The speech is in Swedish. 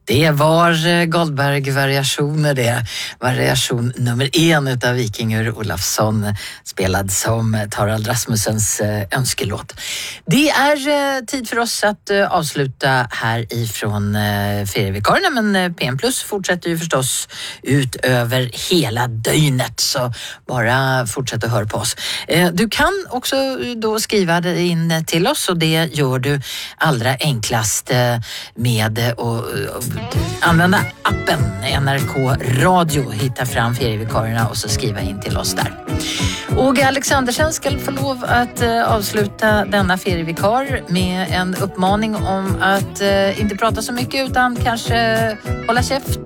Det var Goldberg-variationer det. Variation nummer 1 av Vikingur Olafsson, spelad som Tarald Rasmussens önskelåt. Det är tid för oss att avsluta här ifrån ferievikarierna, men PM Plus fortsätter ju förstås ut över hela dygnet, så bara fortsätt att höra på oss. Du kan också då skriva in till oss, och det gör du allra enklast med att använda appen NRK Radio, hitta fram ferievikarierna och så skriva in till oss där. Och Alexandersen ska få lov att avsluta denna ferievikar med en uppmaning om att inte prata så mycket utan kanske hålla käft